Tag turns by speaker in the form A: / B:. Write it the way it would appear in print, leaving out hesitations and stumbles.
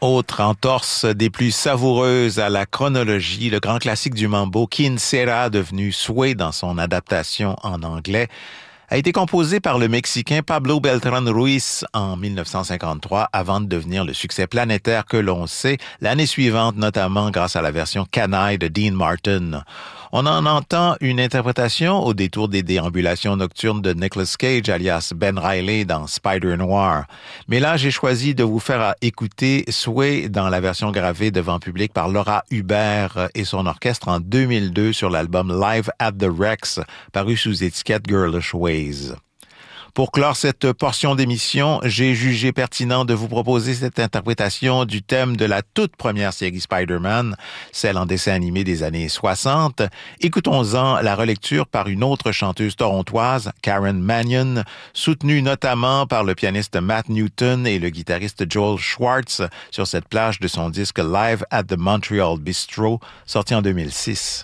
A: Autre entorse des plus savoureuses à la chronologie, le grand classique du mambo, Quien Sera, devenu Sway dans son adaptation en anglais, a été composé par le Mexicain Pablo Beltrán Ruiz en 1953 avant de devenir le succès planétaire que l'on sait l'année suivante, notamment grâce à la version canaille de Dean Martin. On en entend une interprétation au détour des déambulations nocturnes de Nicolas Cage, alias Ben Reilly, dans Spider Noir. Mais là, j'ai choisi de vous faire écouter Sway dans la version gravée devant public par Laura Hubert et son orchestre en 2002 sur l'album Live at the Rex, paru sous étiquette Girlish Ways. Pour clore cette portion d'émission, j'ai jugé pertinent de vous proposer cette interprétation du thème de la toute première série Spider-Man, celle en dessin animé des années 60. Écoutons-en la relecture par une autre chanteuse torontoise, Karen Mannion, soutenue notamment par le pianiste Matt Newton et le guitariste Joel Schwartz sur cette plage de son disque Live at the Montreal Bistro, sorti en 2006.